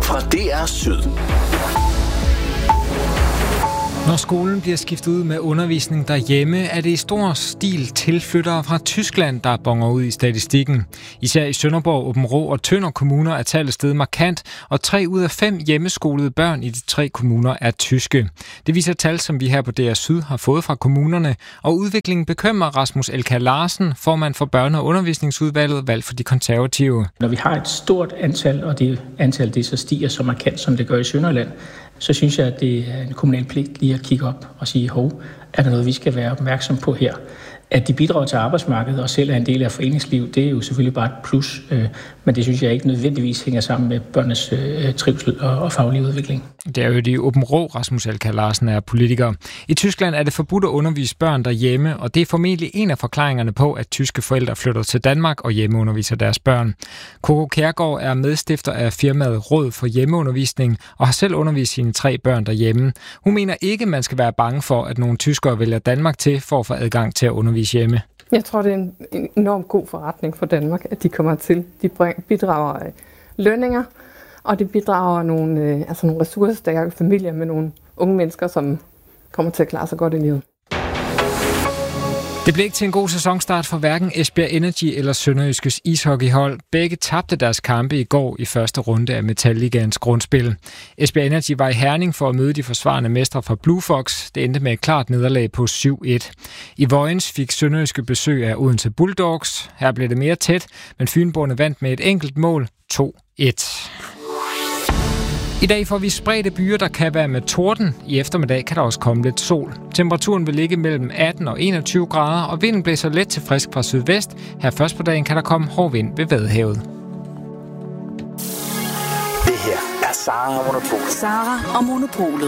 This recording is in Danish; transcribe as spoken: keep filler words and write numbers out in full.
fra D R Syd. Når skolen bliver skiftet ud med undervisning derhjemme, er det i stor stil tilflyttere fra Tyskland, der bonger ud i statistikken. Især i Sønderborg, Aabenraa og Tønder kommuner er tallet steget markant, og tre ud af fem hjemmeskolede børn i de tre kommuner er tyske. Det viser tal, som vi her på D R Syd har fået fra kommunerne, og udviklingen bekymrer Rasmus Elkjær Larsen, formand for Børne- og Undervisningsudvalget, valgt for de konservative. Når vi har et stort antal, og det antal det så stiger så markant, som det gør i Sønderland, så synes jeg, at det er en kommunal pligt lige at kigge op og sige, hov, er der noget, vi skal være opmærksom på her? At de bidrager til arbejdsmarkedet og selv er en del af foreningsliv, det er jo selvfølgelig bare et plus, men det synes jeg ikke nødvendigvis hænger sammen med børnenes trivsel og faglige udvikling. Det er jo i Aabenraa, Rasmus Elkjær Larsen er politiker. I Tyskland er det forbudt at undervise børn derhjemme, og det er formentlig en af forklaringerne på, at tyske forældre flytter til Danmark og hjemmeunderviser deres børn. Coco Kjærgaard er medstifter af firmaet Råd for Hjemmeundervisning og har selv undervist sine tre børn derhjemme. Hun mener ikke, man skal være bange for, at nogle tyskere vælger Danmark til for at få adgang til at undervise hjemme. Jeg tror, det er en enormt god forretning for Danmark, at de kommer til. De bidrager lønninger, og det bidrager nogle, altså nogle ressourcestærke familier med nogle unge mennesker, som kommer til at klare sig godt i livet. Det blev ikke til en god sæsonstart for hverken Esbjerg Energy eller Sønderjyskes ishockeyhold. Begge tabte deres kampe i går i første runde af Metalligaens grundspil. Esbjerg Energy var i Herning for at møde de forsvarende mestre fra Blue Fox. Det endte med et klart nederlag på syv et. I Vojens fik Sønderjyske besøg af Odense Bulldogs. Her blev det mere tæt, men Fynboerne vandt med et enkelt mål, to et. I dag får vi spredte byer, der kan være med torden. I eftermiddag kan der også komme lidt sol. Temperaturen vil ligge mellem atten og enogtyve grader, og vinden blæser let til frisk fra sydvest. Her først på dagen kan der komme hård vind ved Vadehavet. Det her er Sara og Monopolet. Sara og Monopolet.